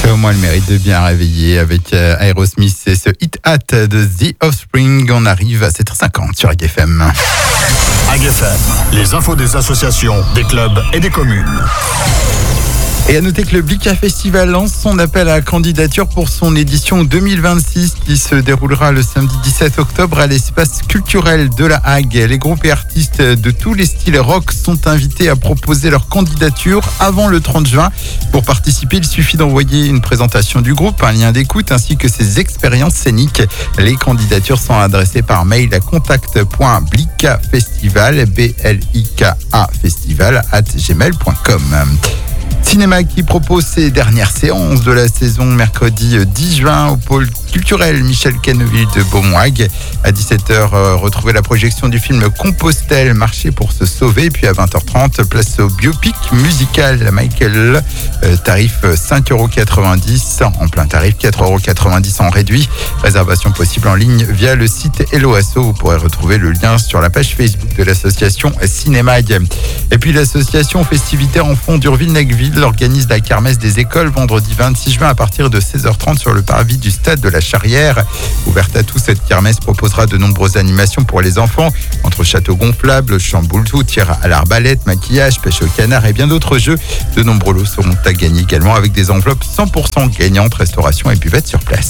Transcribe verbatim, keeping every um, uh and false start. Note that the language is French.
fait au moins le mérite de bien réveiller avec euh, Aerosmith et ce Hit Hat de The Offspring. On arrive à sept heures cinquante sur A G F M. A G F M, les infos des associations, des clubs et des communes. Et à noter que le Blika Festival lance son appel à candidature pour son édition deux mille vingt-six qui se déroulera le samedi dix-sept octobre à l'espace culturel de la Hague. Les groupes et artistes de tous les styles rock sont invités à proposer leur candidature avant le trente juin. Pour participer, il suffit d'envoyer une présentation du groupe, un lien d'écoute ainsi que ses expériences scéniques. Les candidatures sont adressées par mail à contact point blika festival, B L I K A festival, arobase gmail point com. Cinéma qui propose ses dernières séances de la saison mercredi dix juin au pôle culturel Michel Canneville de Beaumoig. À dix-sept heures, euh, retrouvez la projection du film Compostelle, marcher pour se sauver. Puis à vingt heures trente, place au biopic musical Michael. Euh, tarif cinq euros quatre-vingt-dix, en plein tarif quatre euros quatre-vingt-dix en réduit. Réservation possible en ligne via le site Hello Asso. Vous pourrez retrouver le lien sur la page Facebook de l'association Cinémag. Et puis l'association Festivités Enfants d'Urville-Nacqueville organise la kermesse des écoles vendredi vingt-six juin à partir de seize heures trente sur le parvis du stade de la Charrière. Ouverte à tous, cette kermesse proposera de nombreuses animations pour les enfants, entre châteaux gonflables, chamboule-tout, tir à l'arbalète, maquillage, pêche au canard et bien d'autres jeux. De nombreux lots seront à gagner également avec des enveloppes cent pour cent gagnantes, restauration et buvette sur place.